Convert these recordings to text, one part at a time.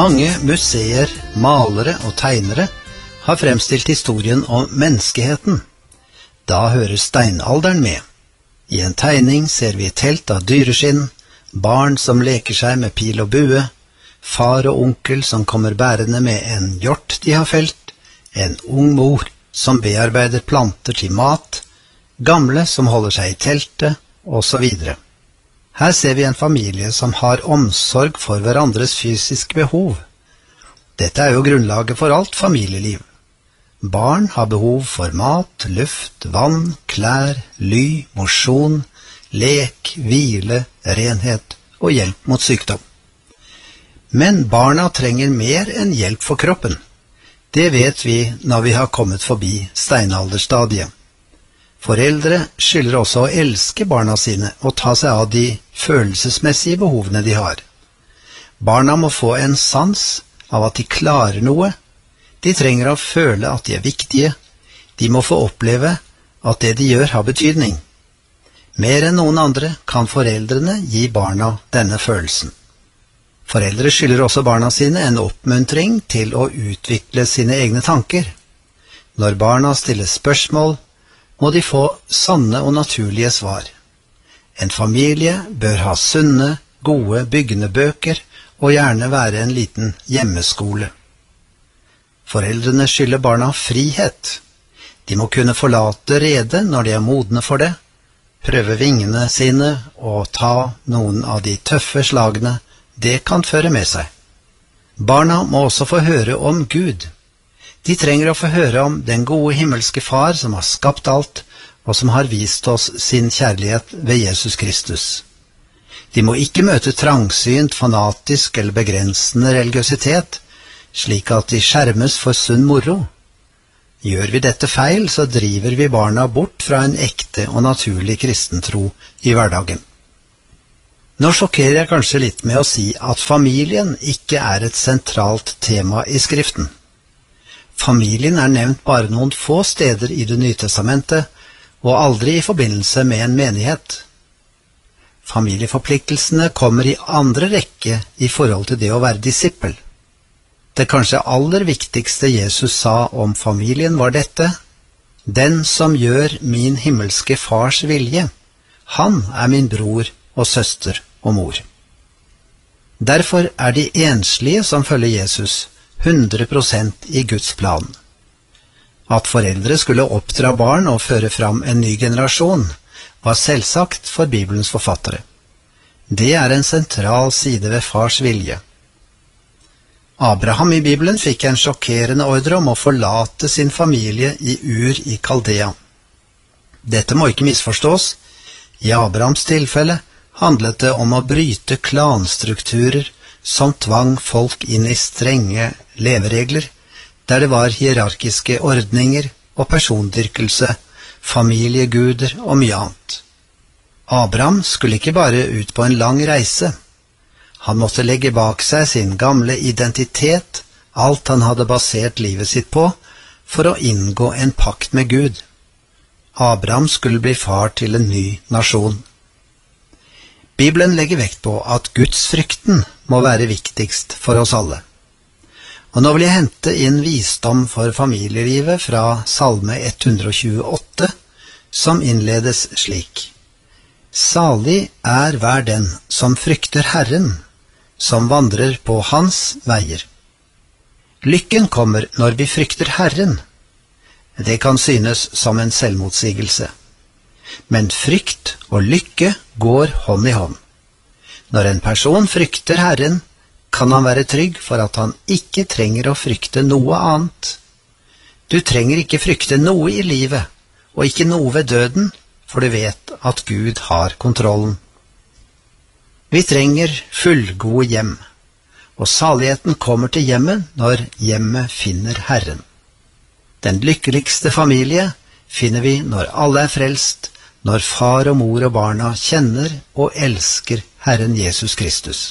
Mange museer, malere og tegnere har fremstilt historien om menneskeheten. Da hører steinalderen med. I en tegning ser vi et telt av dyreskinn, barn som leker seg med pil og bue, far og onkel som kommer bærende med en hjort de har felt, en ung mor som bearbeider planter til mat, gamle som holder seg i teltet, og så videre. Her ser vi en familie som har omsorg for hverandres fysiske behov. Dette er jo grunnlaget for alt familieliv. Barn har behov for mat, luft, vann, klær, ly, mosjon, lek, hvile, renhet og hjelp mot sykdom. Men barna trenger mer enn hjelp for kroppen. Det vet vi når vi har kommet forbi steinalderstadiet. Foreldre skylder også å elske barna sine og ta seg av de følelsesmessige behovene de har. Barna må få en sans av at de klarer noe. De trenger å føle at de er viktige. De må få oppleve at det de gjør har betydning. Mer enn noen andre kan foreldrene gi barna denne følelsen. Foreldre skylder også barna sine en oppmuntring til å utvikle sine egne tanker. Når barna stiller spørsmål, må de få sanne og naturlige svar. En familie bør ha sunne, gode byggende bøker og gjerne være en liten hjemmeskole. Foreldrene skylder barna frihet. De må kunne forlate redet når de er modne for det, prøve vingene sine og ta noen av de tøffe slagene det kan føre med seg. Barna må også få høre om Gud. De trenger å få høre om den gode himmelske Far som har skapt alt, og som har vist oss sin kjærlighet ved Jesus Kristus. De må ikke møte trangsynt, fanatisk eller begrensende religiøsitet, slik at de skjermes for sunn moro. Gjør vi dette feil, så driver vi barna bort fra en ekte og naturlig kristentro i hverdagen. Nå sjokkerer jeg kanskje litt med å si at familien ikke er et sentralt tema i Skriften. Familien er nevnt bare noen få steder i Det nye testamentet, og aldri i forbindelse med en menighet. Familieforpliktelsene kommer i andre rekke i forhold til det å være disippel. Det kanskje aller viktigste Jesus sa om familien var dette: Den som gjør min himmelske Fars vilje, han er min bror og søster og mor. Derfor er de enslige som følger Jesus 100% i Guds plan. At foreldre skulle oppdra barn og føre fram en ny generasjon, var selvsagt for Bibelens forfattere. Det er en sentral side ved fars vilje. Abraham i Bibelen fikk en sjokkerende ordre om å forlate sin familie i Ur i Kaldea. Dette må ikke misforstås. I Abrahams tilfelle handlet det om å bryte klanstrukturer som tvang folk inn i strenge leveregler, der det var hierarkiske ordninger og persondyrkelse, familieguder og mye annet. Abraham skulle ikke bare ut på en lang reise. Han måtte legge bak seg sin gamle identitet, alt han hadde basert livet sitt på, for å inngå en pakt med Gud. Abraham skulle bli far til en ny nasjon. Bibelen legger vekt på at gudsfrykten må være viktigst for oss alle. Og nå vil jeg hente inn visdom for familielivet fra Salme 128, som innledes slik: Salig er hver den som frykter Herren, som vandrer på hans veier. Lykken kommer når vi frykter Herren. Det kan synes som en selvmotsigelse. Men frykt og lykke går hånd i hånd. Når en person frykter Herren, kan han være trygg for at han ikke trenger å frykte noe annet. Du trenger ikke frykte noe i livet, og ikke noe ved døden, for du vet at Gud har kontrollen. Vi trenger fullgode hjem, og saligheten kommer til hjemmet når hjemmet finner Herren. Den lykkeligste familie finner vi når alle er frelst, når far og mor og barna kjenner og elsker Herren Jesus Kristus.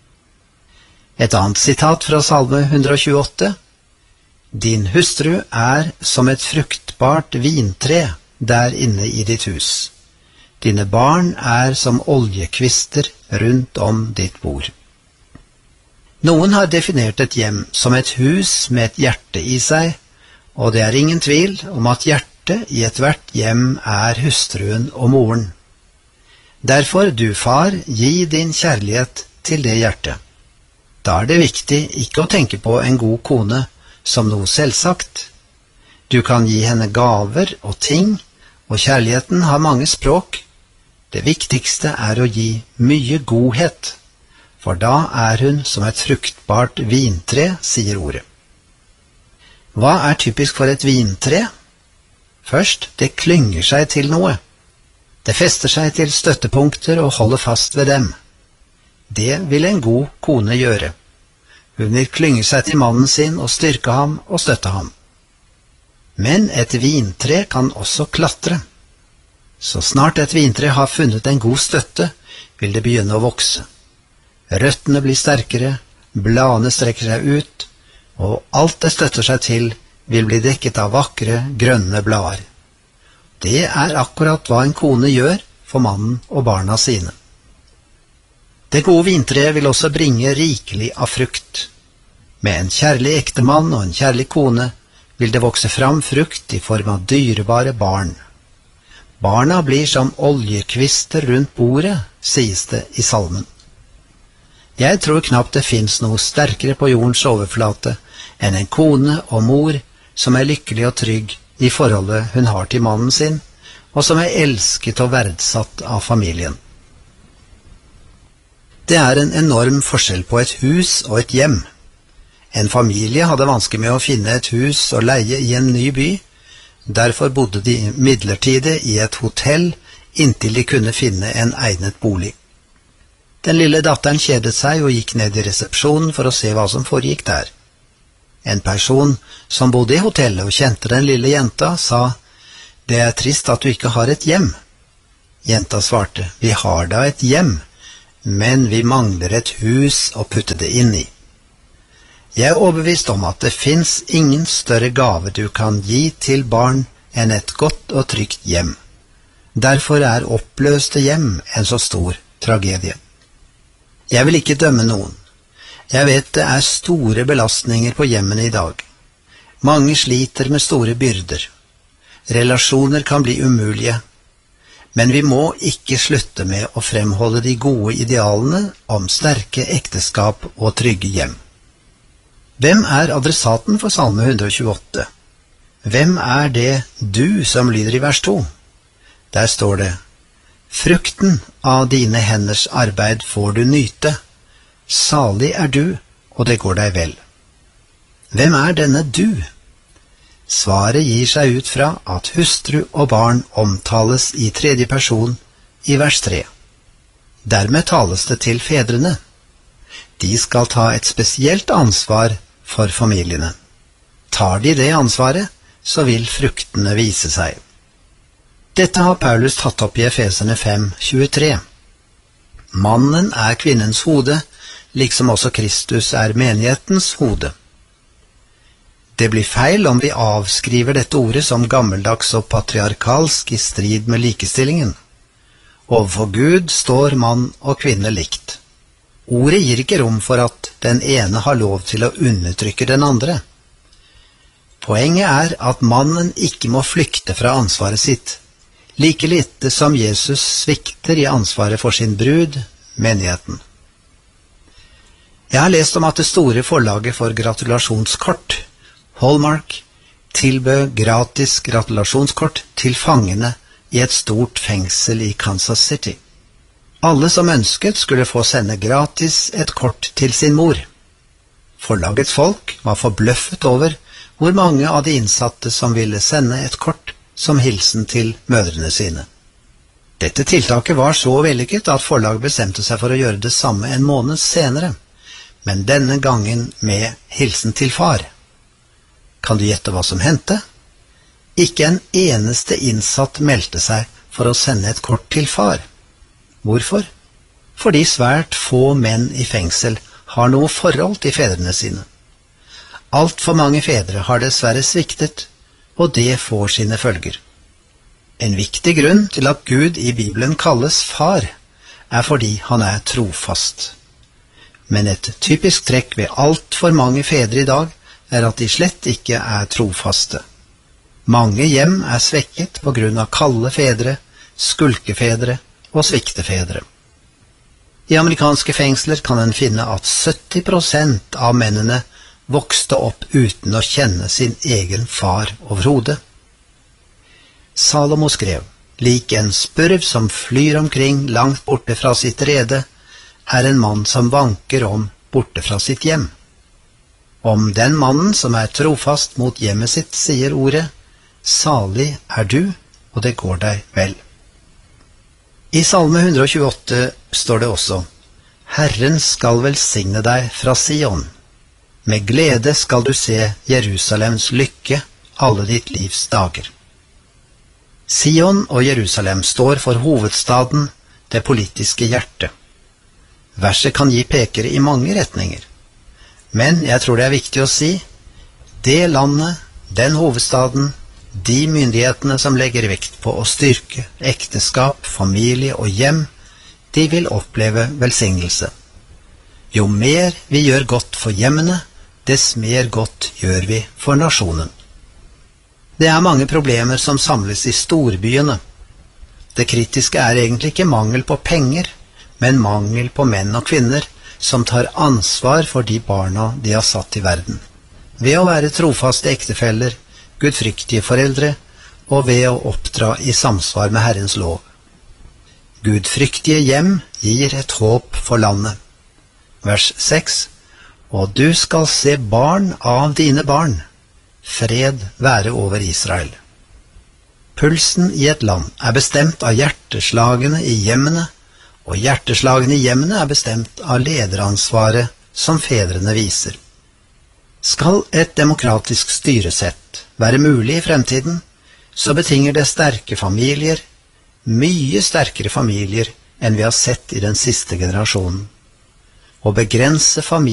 Et annet sitat fra Salme 128: Din hustru er som et fruktbart vintre der inne i ditt hus. Dine barn er som oljekvister rundt om ditt bord. Noen har definert et hjem som et hus med et hjerte i seg, og det er ingen tvil om at hjertet i ethvert hjem er hustruen og moren. Derfor, du far, gi din kjærlighet til det hjertet. Da er det viktig ikke å tenke på en god kone som noe selvsagt. Du kan gi henne gaver og ting, og kjærligheten har mange språk. Det viktigste er å gi mye godhet, for da er hun som et fruktbart vintre, sier ordet. Hva er typisk for et vintre? Først, det klynger seg til noe. Det fester seg til støttepunkter og holder fast ved dem. Det vil en god kone gjøre. Hun vil klynge seg til mannen sin og styrke ham og støtte ham. Men et vintre kan også klatre. Så snart et vintre har funnet en god støtte, vil det begynne å vokse. Røttene blir sterkere, bladene strekker seg ut, og alt det støtter seg til vil bli dekket av vakre, grønne blader. Det er akkurat hva en kone gjør for mannen og barna sine. Det gode vintreet vil også bringe rikelig av frukt. Med en kjærlig ektemann og en kjærlig kone vil det vokse fram frukt i form av dyrebare barn. Barna blir som oljekvister rundt bordet, sies det i salmen. Jeg tror knapt det finnes noe sterkere på jordens overflate enn en kone og mor som er lykkelig og trygg i forholdet hun har til mannen sin, og som er elsket og verdsatt av familien. Det er en enorm forskjell på et hus og et hjem. En familie hadde vansker med å finne et hus å leie i en ny by, derfor bodde de midlertidig i et hotell inntil de kunne finne en egnet bolig. Den lille datteren kjedet seg og gikk ned i resepsjonen for å se hva som foregikk der. En person som bodde i hotellet og kjente den lille jenta, sa, «Det er trist at du ikke har et hjem.» Jenta svarte, «Vi har da et hjem, men vi mangler et hus å putte det inn i.» Jeg er overbevist om at det finnes ingen større gave du kan gi til barn enn et godt og trygt hjem. Derfor er oppløste hjem en så stor tragedie. Jeg vil ikke dømme noen. Jeg vet det er store belastninger på hjemmene i dag. Mange sliter med store byrder. Relasjoner kan bli umulige. Men vi må ikke slutte med å fremholde de gode idealene om sterke ekteskap og trygge hjem. Hvem er adressaten for Salme 128? Hvem er det du som lyder i vers 2? Der står det, «Frukten av dine henders arbeid får du nyte. Salig er du, og det går deg vel.» Hvem er denne du? Svaret gir seg ut fra at hustru og barn omtales i tredje person i vers 3. Dermed tales det til fedrene. De skal ta et spesielt ansvar for familiene. Tar de det ansvaret, så vil fruktene vise seg. Dette har Paulus tatt opp i Efeserne 5:23. Mannen er kvinnens hode, liksom også Kristus er menighetens hode. Det blir feil om vi avskriver dette ordet som gammeldags og patriarkalsk i strid med likestillingen. Overfor Gud står mann og kvinne likt. Ordet gir ikke rom for at den ene har lov til å undertrykke den andre. Poenget er at mannen ikke må flykte fra ansvaret sitt, like lite som Jesus svikter i ansvaret for sin brud, menigheten. Jeg har lest om at det store forlaget for gratulasjonskort, Hallmark, tilbød gratis gratulasjonskort til fangene i et stort fengsel i Kansas City. Alle som ønsket skulle få sende gratis et kort til sin mor. Forlagets folk var forbløffet over hvor mange av de innsatte som ville sende et kort som hilsen til mødrene sine. Dette tiltaket var så vellykket at forlaget bestemte seg for å gjøre det samme en måned senere, men denne gangen med hilsen til far. Kan du gjette hva som hendte? Ikke en eneste innsatt meldte seg for å sende et kort til far. Hvorfor? Fordi svært få menn i fengsel har noe forhold til fedrene sine. Alt for mange fedre har dessverre sviktet, og det får sine følger. En viktig grunn til at Gud i Bibelen kalles far, er fordi han er trofast. Men et typisk trekk ved alt for mange fedre i dag er at de slett ikke er trofaste. Mange hjem er svekket på grunn av kalde fedre, skulkefedre og sviktefedre. I amerikanske fengsler kan en finne at 70% av mennene vokste opp uten å kjenne sin egen far overhodet. Salomo skrev: «Lik en spurv som flyr omkring langt borte fra sitt rede, er en mann som vanker om borte fra sitt hjem.» Om den mannen som er trofast mot hjemmet sitt, sier ordet: «Salig er du, og det går deg vel.» I Salme 128 står det også: «Herren skal velsigne deg fra Sion. Med glede skal du se Jerusalems lykke alle ditt livs dager.» Sion og Jerusalem står for hovedstaden, det politiske hjertet. Verset kan gi pekere i mange retninger. Men jeg tror det er viktig å si: det landet, den hovedstaden, de myndighetene som legger vekt på å styrke ekteskap, familie og hjem, de vil oppleve velsignelse. Jo mer vi gjør godt for hjemmene, dess mer godt gjør vi for nasjonen. Det er mange problemer som samles i storbyene. Det kritiske er egentlig ikke mangel på penger, men mangel på menn og kvinner som tar ansvar for de barna de har satt i verden, ved å være trofaste ektefeller, gudfryktige foreldre, og ved å oppdra i samsvar med Herrens lov. Gudfryktige hjem gir et håp for landet. Vers 6: «Og du skal se barn av dine barn. Fred være over Israel.» Pulsen i et land er bestemt av hjerteslagene i hjemmene, og hjerteslagene i hjemmene er bestemt av lederansvaret som fedrene viser. Skal et demokratisk styresett være mulig i fremtiden, så betinger det sterke familier, mye sterkere familier enn vi har sett i den siste generasjonen. Å begrense familier